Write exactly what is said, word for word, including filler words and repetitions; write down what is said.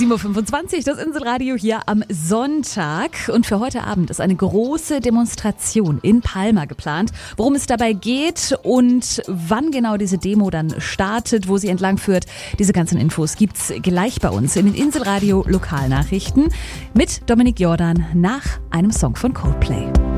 sieben Uhr fünfundzwanzig, das Inselradio hier am Sonntag. Und für heute Abend ist eine große Demonstration in Palma geplant. Worum es dabei geht und wann genau diese Demo dann startet, wo sie entlang führt, diese ganzen Infos gibt's gleich bei uns in den Inselradio Lokalnachrichten mit Dominik Jordan nach einem Song von Coldplay.